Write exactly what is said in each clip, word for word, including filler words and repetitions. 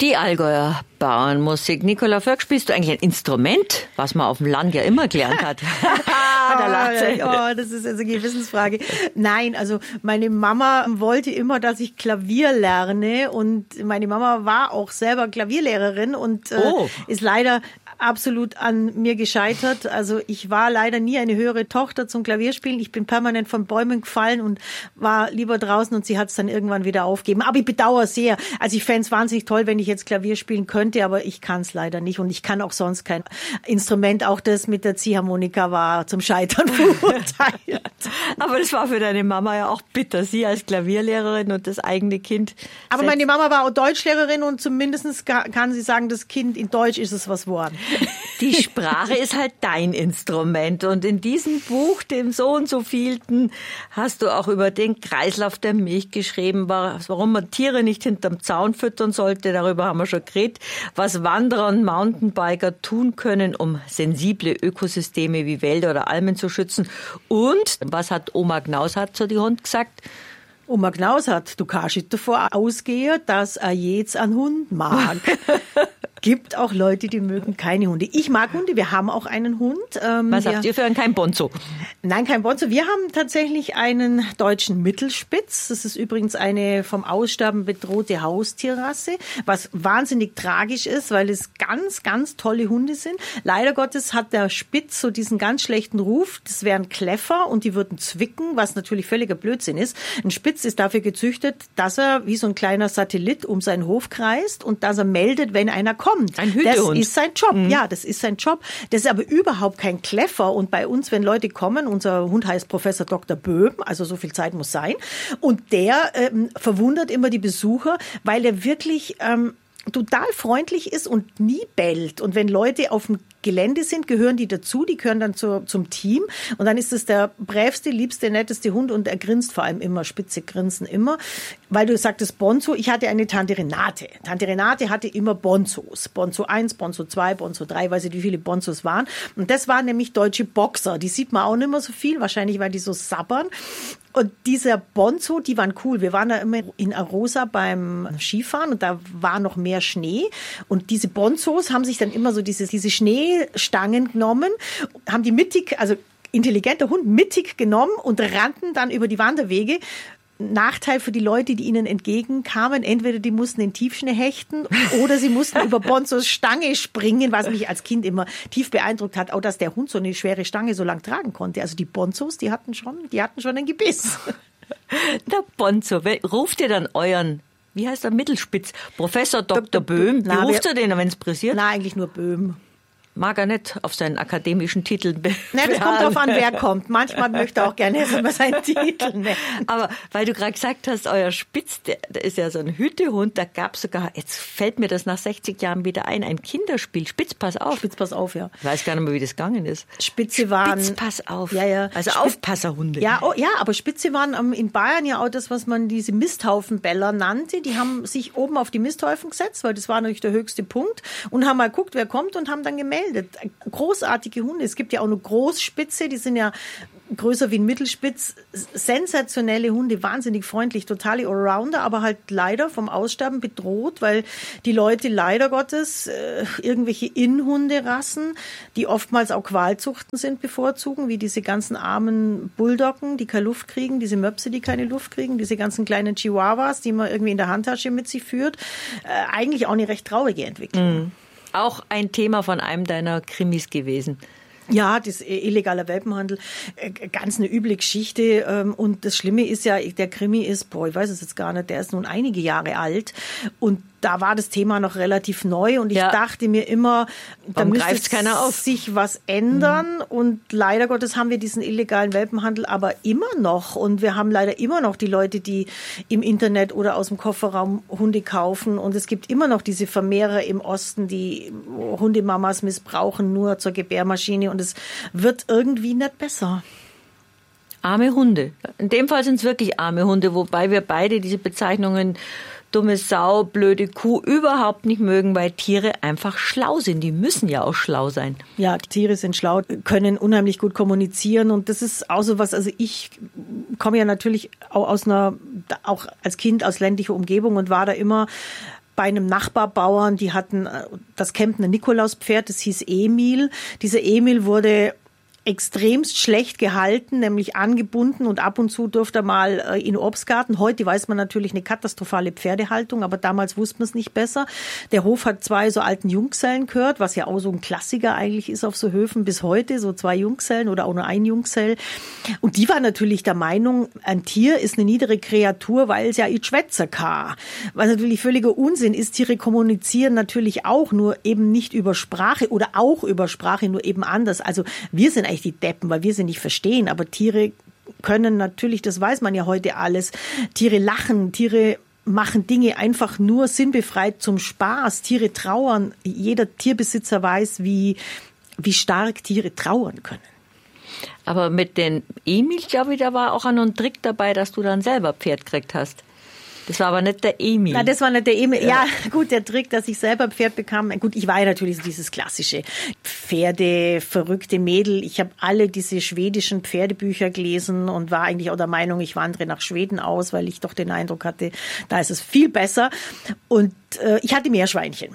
Die Allgäuer Bauernmusik. Nicola Völk, spielst du eigentlich ein Instrument, was man auf dem Land ja immer gelernt hat? Da lacht sie. Oh, das ist also eine Gewissensfrage. Nein, also meine Mama wollte immer, dass ich Klavier lerne und meine Mama war auch selber Klavierlehrerin und äh, oh. ist leider absolut an mir gescheitert. Also ich war leider nie eine höhere Tochter zum Klavierspielen. Ich bin permanent von Bäumen gefallen und war lieber draußen und sie hat es dann irgendwann wieder aufgegeben. Aber ich bedauere sehr. Also ich fände es wahnsinnig toll, wenn ich jetzt Klavier spielen könnte, aber ich kann es leider nicht und ich kann auch sonst kein Instrument. Auch das mit der Ziehharmonika war zum Scheitern verurteilt. Aber das war für deine Mama ja auch bitter. Sie als Klavierlehrerin und das eigene Kind. Aber meine Mama war auch Deutschlehrerin und zumindest kann sie sagen, das Kind in Deutsch ist es was geworden. Die Sprache ist halt dein Instrument und in diesem Buch, dem so und so vielten, hast du auch über den Kreislauf der Milch geschrieben, warum man Tiere nicht hinterm Zaun füttern sollte, darüber haben wir schon geredet, was Wanderer und Mountainbiker tun können, um sensible Ökosysteme wie Wälder oder Almen zu schützen und was hat Oma Knaushardt zu die Hund gesagt? Oma Knaushardt, du kannst nicht davor ausgehen, dass er jetzt einen Hund mag. Gibt auch Leute, die mögen keine Hunde. Ich mag Hunde, wir haben auch einen Hund. Ähm, Was habt ihr für einen? Kein Bonzo? Nein, kein Bonzo. Wir haben tatsächlich einen deutschen Mittelspitz. Das ist übrigens eine vom Aussterben bedrohte Haustierrasse, was wahnsinnig tragisch ist, weil es ganz, ganz tolle Hunde sind. Leider Gottes hat der Spitz so diesen ganz schlechten Ruf. Das wären Kläffer und die würden zwicken, was natürlich völliger Blödsinn ist. Ein Spitz ist dafür gezüchtet, dass er wie so ein kleiner Satellit um seinen Hof kreist und dass er meldet, wenn einer kommt. Ein Hütehund. Das ist sein Job, mhm. ja, das ist sein Job. Das ist aber überhaupt kein Kläffer. Und bei uns, wenn Leute kommen, unser Hund heißt Professor Doktor Böhm, also so viel Zeit muss sein. Und der ähm, verwundert immer die Besucher, weil er wirklich ähm, total freundlich ist und nie bellt. Und wenn Leute auf dem Gelände sind, gehören die dazu, die gehören dann zu, zum Team und dann ist es der brävste, liebste, netteste Hund und er grinst vor allem immer, spitze Grinsen immer, weil du sagtest Bonzo, ich hatte eine Tante Renate. Tante Renate hatte immer Bonzos, Bonzo eins, Bonzo zwei, Bonzo drei, weiß nicht, wie viele Bonzos waren und das waren nämlich deutsche Boxer, die sieht man auch nicht mehr so viel, wahrscheinlich weil die so sabbern. Und dieser Bonzo, die waren cool. Wir waren da immer in Arosa beim Skifahren und da war noch mehr Schnee. Und diese Bonzos haben sich dann immer so diese, diese Schneestangen genommen, haben die mittig, also intelligenter Hund mittig genommen und rannten dann über die Wanderwege. Nachteil für die Leute, die ihnen entgegenkamen, entweder die mussten in Tiefschnee hechten oder sie mussten über Bonzos Stange springen, was mich als Kind immer tief beeindruckt hat, auch dass der Hund so eine schwere Stange so lang tragen konnte. Also die Bonzos, die hatten schon, die hatten schon ein Gebiss. Der Bonzo, ruft ihr dann euren, wie heißt der, Mittelspitz, Professor Doktor Böhm, wie Na, ruft wir, ihr den, wenn es pressiert? Na, eigentlich nur Böhm. Mag er nicht auf seinen akademischen Titel be- Nein, das kommt drauf an, wer kommt. Manchmal möchte er auch gerne immer seinen Titel nennen. Aber weil du gerade gesagt hast, euer Spitz, der, der ist ja so ein Hütehund, da gab es sogar, jetzt fällt mir das nach sechzig Jahren wieder ein, ein Kinderspiel, Spitz, pass auf. Spitz, pass auf, ja. Ich weiß gar nicht mehr, wie das gegangen ist. Spitze waren... Spitz, pass auf. Ja, ja. Also Spitz, Aufpasserhunde. Ja, oh, ja, aber Spitze waren in Bayern ja auch das, was man diese Misthaufenbeller nannte. Die haben sich oben auf die Misthaufen gesetzt, weil das war natürlich der höchste Punkt und haben mal geguckt, wer kommt und haben dann gemeldet. Großartige Hunde. Es gibt ja auch nur Großspitze, die sind ja größer wie ein Mittelspitz. Sensationelle Hunde, wahnsinnig freundlich, totale Allrounder, aber halt leider vom Aussterben bedroht, weil die Leute leider Gottes äh, irgendwelche Innenhunderassen, die oftmals auch Qualzuchten sind, bevorzugen, wie diese ganzen armen Bulldoggen, die keine Luft kriegen, diese Möpse, die keine Luft kriegen, diese ganzen kleinen Chihuahuas, die man irgendwie in der Handtasche mit sich führt. Äh, eigentlich auch eine recht traurige Entwicklung. Mhm. Auch ein Thema von einem deiner Krimis gewesen. Ja, das illegale Welpenhandel, ganz eine üble Geschichte. Und das Schlimme ist ja, der Krimi ist, boah, ich weiß es jetzt gar nicht, der ist nun einige Jahre alt. Und da war das Thema noch relativ neu. Und ich ja. dachte mir immer, da müsste keiner auf? sich was ändern. Mhm. Und leider Gottes haben wir diesen illegalen Welpenhandel aber immer noch. Und wir haben leider immer noch die Leute, die im Internet oder aus dem Kofferraum Hunde kaufen. Und es gibt immer noch diese Vermehrer im Osten, die Hundemamas missbrauchen nur zur Gebärmaschine. Und es wird irgendwie nicht besser. Arme Hunde. In dem Fall sind es wirklich arme Hunde, wobei wir beide diese Bezeichnungen dumme Sau, blöde Kuh überhaupt nicht mögen, weil Tiere einfach schlau sind. Die müssen ja auch schlau sein. Ja, Tiere sind schlau, können unheimlich gut kommunizieren und das ist auch so was, also ich komme ja natürlich auch aus einer, auch als Kind aus ländlicher Umgebung und war da immer bei einem Nachbarbauern, die hatten das Kemptner Nikolauspferd, das hieß Emil. Dieser Emil wurde extremst schlecht gehalten, nämlich angebunden und ab und zu durfte er mal in den Obstgarten. Heute weiß man natürlich eine katastrophale Pferdehaltung, aber damals wusste man es nicht besser. Der Hof hat zwei so alten Junggesellen gehört, was ja auch so ein Klassiker eigentlich ist auf so Höfen bis heute, so zwei Junggesellen oder auch nur ein Junggesell. Und die war natürlich der Meinung, ein Tier ist eine niedere Kreatur, weil es ja ich schwätze kann. Was natürlich völliger Unsinn ist. Tiere kommunizieren natürlich auch, nur eben nicht über Sprache oder auch über Sprache, nur eben anders. Also wir sind eigentlich die Deppen, weil wir sie nicht verstehen, aber Tiere können natürlich, das weiß man ja heute alles, Tiere lachen, Tiere machen Dinge einfach nur sinnbefreit zum Spaß, Tiere trauern, jeder Tierbesitzer weiß, wie, wie stark Tiere trauern können. Aber mit den Emil, glaube ich, da war auch noch ein Trick dabei, dass du dann selber Pferd gekriegt hast. Das war aber nicht der Emil. Na, das war nicht der Emil. Ja, gut, der Trick, dass ich selber Pferd bekam. Gut, ich war ja natürlich dieses klassische Pferde, verrückte Mädel. Ich habe alle diese schwedischen Pferdebücher gelesen und war eigentlich auch der Meinung, ich wandere nach Schweden aus, weil ich doch den Eindruck hatte, da ist es viel besser. Und äh, ich hatte Meerschweinchen.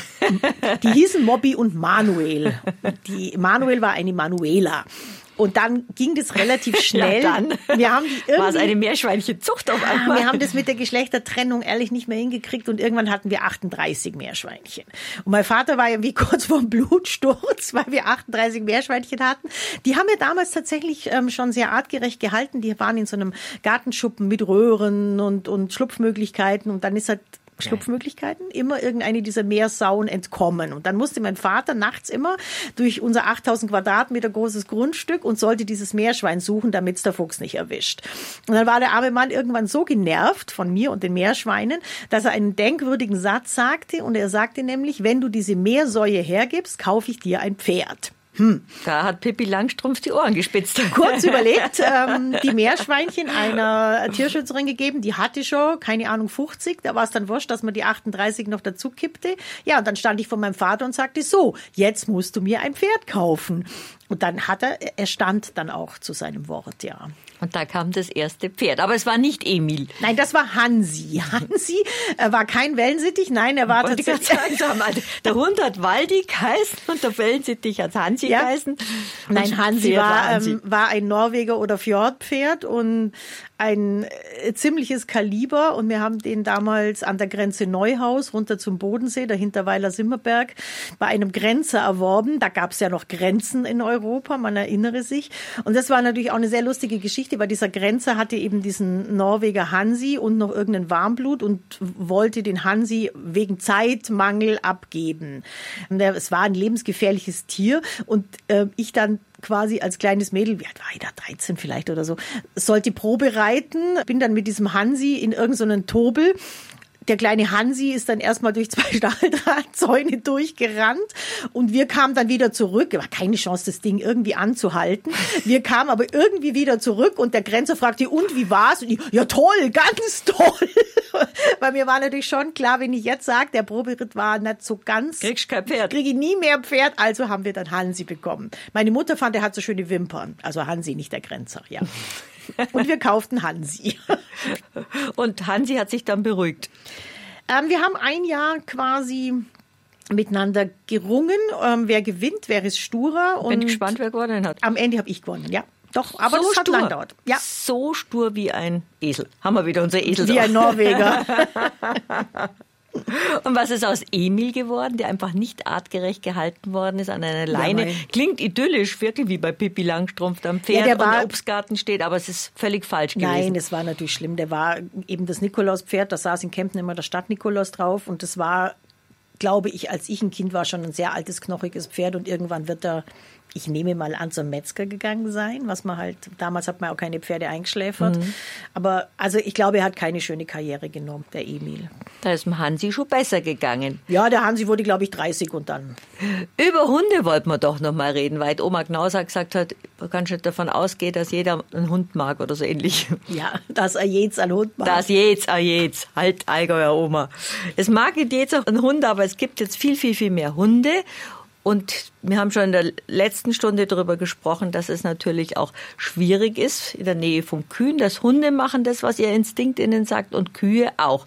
Die hießen Mobby und Manuel. Die Manuel war eine Manuela. Und dann ging das relativ schnell. Ja, dann wir haben die irgendwie, war es eine Meerschweinchenzucht auf einmal. Wir haben das mit der Geschlechtertrennung ehrlich nicht mehr hingekriegt und irgendwann hatten wir achtunddreißig Meerschweinchen. Und mein Vater war irgendwie kurz vorm Blutsturz, weil wir achtunddreißig Meerschweinchen hatten. Die haben wir damals tatsächlich ähm, schon sehr artgerecht gehalten. Die waren in so einem Gartenschuppen mit Röhren und, und Schlupfmöglichkeiten und dann ist halt Schlupfmöglichkeiten, immer irgendeine dieser Meersauen entkommen. Und dann musste mein Vater nachts immer durch unser achttausend Quadratmeter großes Grundstück und sollte dieses Meerschwein suchen, damit es der Fuchs nicht erwischt. Und dann war der arme Mann irgendwann so genervt von mir und den Meerschweinen, dass er einen denkwürdigen Satz sagte. Und er sagte nämlich, wenn du diese Meersäue hergibst, kaufe ich dir ein Pferd. Hm. Da hat Pippi Langstrumpf die Ohren gespitzt. Kurz überlegt, ähm, die Meerschweinchen einer Tierschützerin gegeben, die hatte schon, keine Ahnung, fünfzig, da war es dann wurscht, dass man die achtunddreißig noch dazu kippte. Ja, und dann stand ich vor meinem Vater und sagte, so, jetzt musst du mir ein Pferd kaufen. Und dann hat er, er stand dann auch zu seinem Wort, ja. Und da kam das erste Pferd. Aber es war nicht Emil. Nein, das war Hansi. Hansi er war kein Wellensittich, nein, er war Wollte tatsächlich. Sagen, der Hund hat Waldi geheißen und der Wellensittich hat Hansi ja. geheißen. Nein, Hansi war, war, Hansi ähm, war ein Norweger- oder Fjordpferd und ein äh, ziemliches Kaliber. Und wir haben den damals an der Grenze Neuhaus runter zum Bodensee, dahinter Weiler-Simmerberg, bei einem Grenzer erworben. Da gab es ja noch Grenzen in Europa, man erinnere sich. Und das war natürlich auch eine sehr lustige Geschichte, weil dieser Grenzer hatte eben diesen Norweger Hansi und noch irgendein Warmblut und wollte den Hansi wegen Zeitmangel abgeben. Es war ein lebensgefährliches Tier und äh, ich dann quasi als kleines Mädel, wie alt war ich da, dreizehn vielleicht oder so, sollte Probe reiten, bin dann mit diesem Hansi in irgendeinen Tobel. Der kleine Hansi ist dann erstmal durch zwei Stahldrahtzäune durchgerannt und wir kamen dann wieder zurück. War keine Chance, das Ding irgendwie anzuhalten. Wir kamen aber irgendwie wieder zurück und der Grenzer fragte, und wie war's? Und ich, ja toll, ganz toll. Weil mir war natürlich schon klar, wenn ich jetzt sage, der Proberitt war nicht so ganz. Kriegst du kein Pferd. Kriege ich nie mehr Pferd, also haben wir dann Hansi bekommen. Meine Mutter fand, er hat so schöne Wimpern. Also Hansi, nicht der Grenzer, ja. Und wir kauften Hansi. Und Hansi hat sich dann beruhigt. Ähm, wir haben ein Jahr quasi miteinander gerungen. Ähm, wer gewinnt, wer ist sturer. Und bin gespannt, wer gewonnen hat. Am Ende habe ich gewonnen, ja. Doch, aber so das hat stur. lang gedauert. Ja. So stur wie ein Esel. Haben wir wieder unser Esel. Wie ein Norweger. Und was ist aus Emil geworden, der einfach nicht artgerecht gehalten worden ist an einer Leine? Ja, klingt idyllisch, wirklich wie bei Pippi Langstrumpf, da am Pferd ja, der war, und der Obstgarten steht, aber es ist völlig falsch gewesen. Nein, es war natürlich schlimm. Der war eben das Nikolauspferd, da saß in Kempten immer der Stadt-Nikolaus drauf und das war, glaube ich, als ich ein Kind war, schon ein sehr altes, knochiges Pferd und irgendwann wird er, ich nehme mal an, zum Metzger gegangen sein, was man halt, damals hat man auch keine Pferde eingeschläfert. Mhm. Aber also ich glaube, er hat keine schöne Karriere genommen, der Emil. Da ist dem Hansi schon besser gegangen. Ja, der Hansi wurde, glaube ich, dreißig und dann. Über Hunde wollten wir doch noch mal reden, weil Oma Knauser gesagt hat, man kann schon davon ausgehen, dass jeder einen Hund mag oder so ähnlich. Ja, dass er jetzt einen Hund mag. Das jetzt, er jetzt. Halt, Allgäuer Oma. Es mag jetzt auch einen Hund, aber es gibt jetzt viel, viel, viel mehr Hunde. Und wir haben schon in der letzten Stunde darüber gesprochen, dass es natürlich auch schwierig ist in der Nähe von Kühen. Dass Hunde machen das, was ihr Instinkt ihnen sagt und Kühe auch.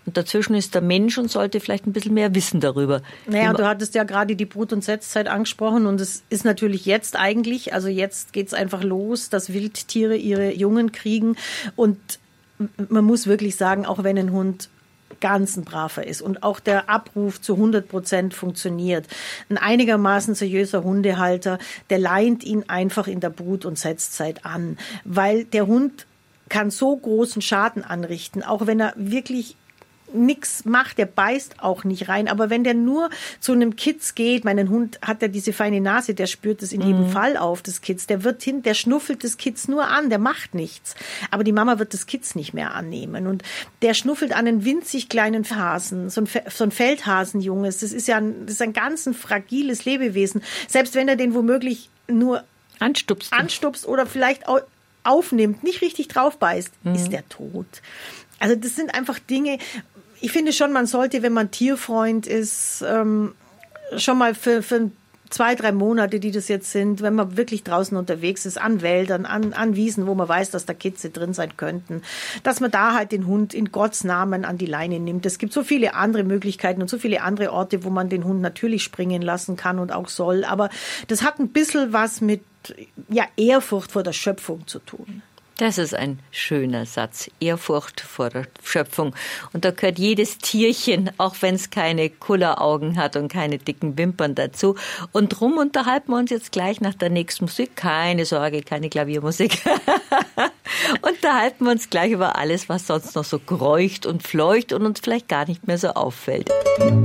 Und dazwischen ist der Mensch und sollte vielleicht ein bisschen mehr wissen darüber. Naja, du hattest ja gerade die Brut- und Setzzeit angesprochen und es ist natürlich jetzt eigentlich, also jetzt geht's einfach los, dass Wildtiere ihre Jungen kriegen und man muss wirklich sagen, auch wenn ein Hund ganz ein braver ist und auch der Abruf zu hundert Prozent funktioniert. Ein einigermaßen seriöser Hundehalter, der leint ihn einfach in der Brut- und Setzzeit an, weil der Hund kann so großen Schaden anrichten, auch wenn er wirklich nichts macht, der beißt auch nicht rein, aber wenn der nur zu einem Kitz geht, mein Hund hat ja diese feine Nase, der spürt es in jedem mhm. Fall auf, das Kitz, der wird hin, der schnuffelt das Kitz nur an, der macht nichts, aber die Mama wird das Kitz nicht mehr annehmen und der schnuffelt an einen winzig kleinen Hasen, so ein, so ein Feldhasenjunges, das ist ja ein, das ist ein ganz ein fragiles Lebewesen, selbst wenn er den womöglich nur anstupst, anstupst oder vielleicht aufnimmt, nicht richtig drauf beißt, mhm. ist der tot. Also das sind einfach Dinge, ich finde schon, man sollte, wenn man Tierfreund ist, ähm, schon mal für, für zwei, drei Monate, die das jetzt sind, wenn man wirklich draußen unterwegs ist, an Wäldern, an, an Wiesen, wo man weiß, dass da Kitze drin sein könnten, dass man da halt den Hund in Gottes Namen an die Leine nimmt. Es gibt so viele andere Möglichkeiten und so viele andere Orte, wo man den Hund natürlich springen lassen kann und auch soll. Aber das hat ein bisschen was mit ja, Ehrfurcht vor der Schöpfung zu tun. Das ist ein schöner Satz. Ehrfurcht vor der Schöpfung. Und da gehört jedes Tierchen, auch wenn es keine Kulleraugen hat und keine dicken Wimpern dazu. Und drum unterhalten wir uns jetzt gleich nach der nächsten Musik. Keine Sorge, keine Klaviermusik. Unterhalten wir uns gleich über alles, was sonst noch so greucht und fleucht und uns vielleicht gar nicht mehr so auffällt.